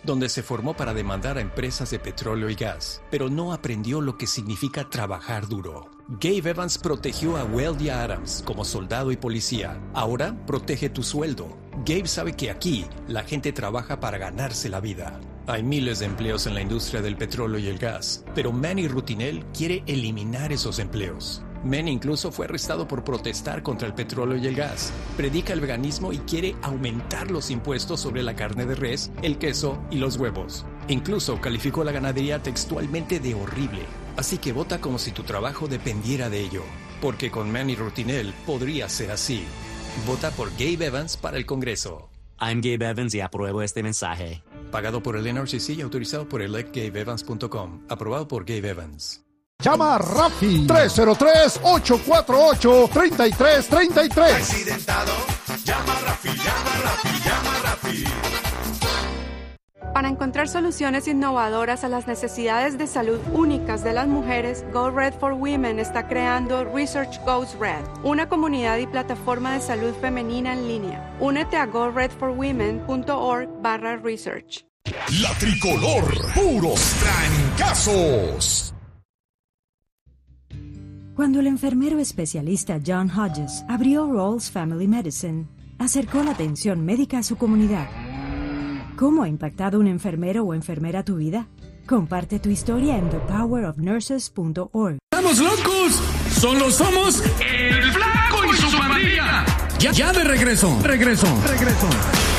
donde se formó para demandar a empresas de petróleo y gas, pero no aprendió lo que significa trabajar duro. Gabe Evans protegió a Weld y a Adams como soldado y policía. Ahora protege tu sueldo. Gabe sabe que aquí la gente trabaja para ganarse la vida. Hay miles de empleos en la industria del petróleo y el gas, pero Manny Rutinel quiere eliminar esos empleos. Manny incluso fue arrestado por protestar contra el petróleo y el gas. Predica el veganismo y quiere aumentar los impuestos sobre la carne de res, el queso y los huevos. Incluso calificó la ganadería textualmente de horrible. Así que vota como si tu trabajo dependiera de ello, porque con Manny Rutinel podría ser así. Vota por Gabe Evans para el Congreso. I'm Gabe Evans y apruebo este mensaje. Pagado por el NRCC y autorizado por electgabeevans.com. Aprobado por Gabe Evans. Llama a Rafi 303-848-3333. Accidentado, llama a Rafi, llama a Rafi, llama a Rafi. Para encontrar soluciones innovadoras a las necesidades de salud únicas de las mujeres, Go Red for Women está creando Research Goes Red, una comunidad y plataforma de salud femenina en línea. Únete a goredforwomen.org/research. La tricolor, puros trancazos. Cuando el enfermero especialista John Hodges abrió Rawls Family Medicine, acercó la atención médica a su comunidad. ¿Cómo ha impactado un enfermero o enfermera tu vida? Comparte tu historia en thepowerofnurses.org. ¡Estamos locos! ¡Solo somos el Flaco y su pandilla! Ya de regreso.